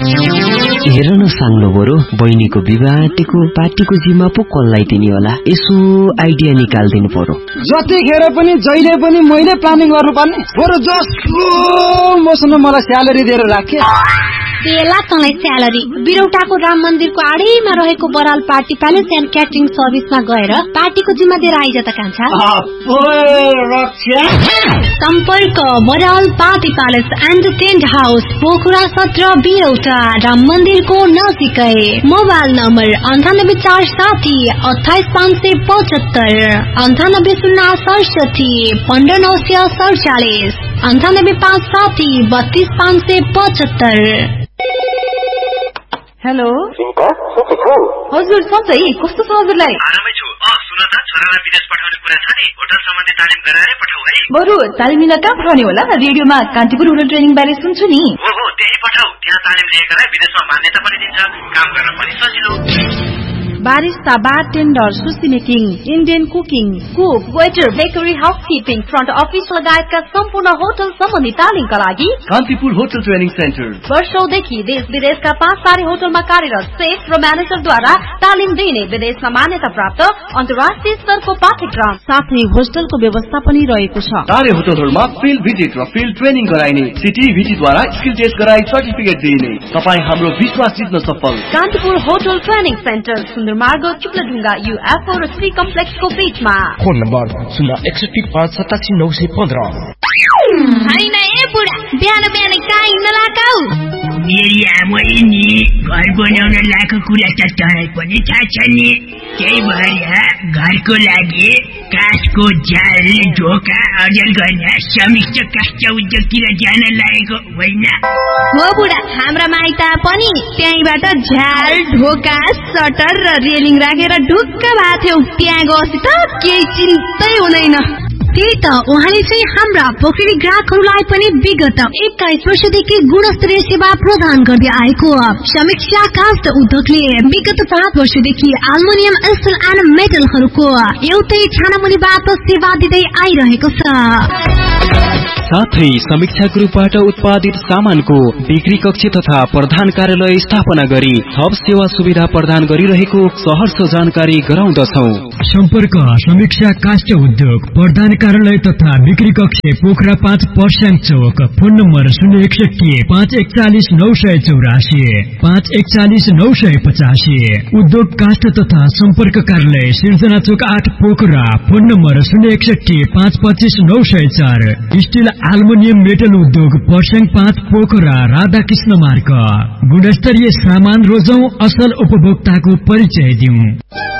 हेर न साङ्लो बरु बहिनीको विवाहको पार्टीको जिम्मा पो कसलाई दिने होला, यसो आइडिया निकाल्दिनु पर्यो। जतिखेर पनि जहिले पनि मैले प्लानिङ गर्नुपर्ने, बरु जसको मसँग मलाई स्यालेरी दिएर राखे। बेला तँलाई स्यालेरी बिरौटाको राम मन्दिरको आडैमा रहेको Baral party palace and catering सर्भिसमा गएर पार्टीको जिम्मा दिएर आइज त कान्छा। सम्पर्क Baral party palace and tent house, Pokhara 17 बिरौटा, Ram मन्दिरको नजिकै। Mobile number 9847 28575, 9807 15947, 98570 32575। हेलो हजुर सधैँ कस्तो छ हजुरलाई? आरामै छु। सुन त, छोरालाई विदेश पठाउने कुरा छ नि, होटल सम्बन्धी तालिम गराएरै पठाऊ है। बरु तालिम लिन कहाँ पठाउने होला? रेडियोमा कान्तिपुर होटल ट्रेनिङ बारे सुन्छु नि। हो त्यही पठाऊ। त्यहाँ तालिम लिएकोलाई विदेशमा मान्यता पनि दिन्छ, काम गर्न पनि सजिलो। बारिस्ता, बारटेन्डर, सुसी making, Indian cooking, cook, waiter, bakery, housekeeping, front office लगायतका सम्पूर्ण होटल सम्बन्धी तालिमका लागि कान्तिपुर होटल ट्रेनिङ सेन्टर वर्षौंदेखि देश विदेशका 5 तारे होटलमा कार्यरत सेफ र म्यानेजरद्वारा तालिम दिने विदेशमा मान्यता प्राप्त अन्तर्राष्ट्रिय स्तरको पाठ्यक्रम साथै होस्टलको व्यवस्था पनि रहेको छ। तारे होटलहरूमा फिल्ड भिजिट र फिल्ड ट्रेनिङ गराइने, सिटीभिटीद्वारा स्किल टेस्ट गराई सर्टिफिकेट दिइने। तपाईँ हाम्रो विश्वास जित्न सफल। कान्तिपुर होटल ट्रेनिङ सेन्टर, मार्ग चुक्लाडुङ्गा, UFO र श्री कम्प्लेक्सको बीचमा। Phone number 061587915। हैन ए बुढा, बिहान बिहान कहाँ हिँड्न लागाउ? मेरी आमै नि घर बनाउन लाएको कुरा त तँलाई पनि थाहा छ नि। त्यही भएर घरको लागि काठको जाल, ढोका अर्जन गर्न समिष्ट काष्ठ उद्योगतिर जान लागेको होइन हो बुढा? हाम्रा माइत पनि त्यहीबाट झ्याल, ढोका, सटर र रेलिङ राखेर ढुक्क भएको थियौ। त्यहाँ गएपछि त केही चिन्तै हुँदैन। त्यही त उहाँले चाहिँ हाम्रा पोखरी ग्राहकहरूलाई पनि विगत 21 वर्षदेखि गुणस्तरीय सेवा प्रदान गर्दै आएको समीक्षा काष्ठ उद्योगले विगत 5 वर्षदेखि एल्युमिनियम, स्टिल एन्ड मेटलहरूको एउटै छानामुनिबाट सेवा दिँदै आइरहेको छ। साथै समीक्षा ग्रुपबाट उत्पादित सामानको बिक्री कक्ष तथा प्रधान कार्यालय स्थापना गरी थप सेवा सुविधा प्रदान गरिरहेको सहर्ष जानकारी गराउँदछौ। सम्पर्क समीक्षा काष्ठ उद्योग, प्रधान कार्यालय तथा बिक्री कक्ष, पोखरा 5 पर्स्याङ चौक। Phone number 061 541 984 541 985। उद्योग काष्ठ तथा सम्पर्क कार्यालय सिर्जना चौक 8 Pokhara. Phone number 061 525 904। Still aluminium metal उद्योग पर्स्याङ 5 पोखरा, राधाकृष्ण मार्ग। गुणस्तरीय सामान रोजौं, असल उपभोक्ताको परिचय दिउँ।